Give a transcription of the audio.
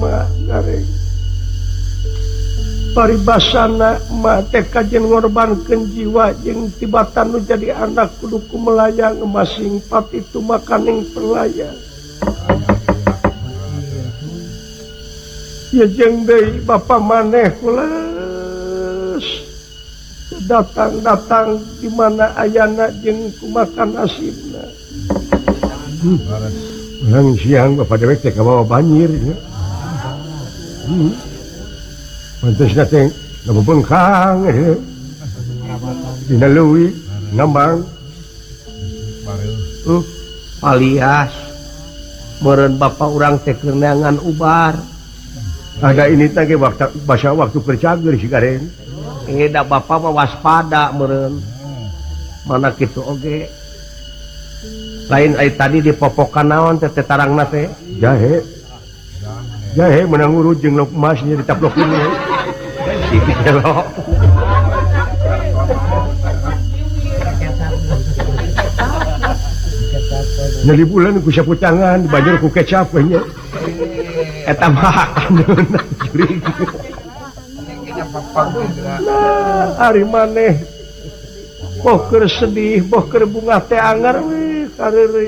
mah gareng paribasana mah teh kajen ngorbankeun jiwa jeung tibatan nu jadi anak kudu kumelayang masing pat itu makaning pelayang ya jeung deui bapa maneh kules datang di mana ayana jeung kumakan nasibna urang siang bapa dewek teh kabawa banjir ya Mantusna teh ngabengkang dina leuwih ngambang alias meureun bapa urang teh keur neangan ubar ada ini teh ge waktu kercager si garen da bapa mah waspada meureun mana kitu oge lain ai tadi di popokan naon teh tarangna teh jahe menang urut jeung lok emasnya ditaplokeun we Belok. Nali bulan ku sapu tangan dibanjur ku kecap nya. Eta mah ari maneh boh keur sedih boh keur bunga teh anger we kareureuy